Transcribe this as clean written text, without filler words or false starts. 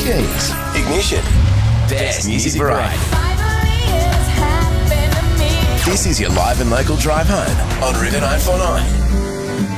Keys. Ignition. Best music variety. This is your live and local drive home on River 949.